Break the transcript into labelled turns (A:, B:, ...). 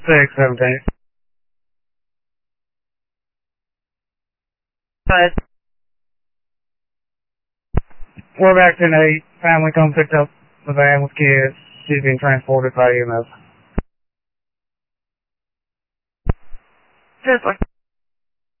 A: 6:17. But we're back to 8. Family come picked up the van with kids. She's being transported by EMS.
B: Just like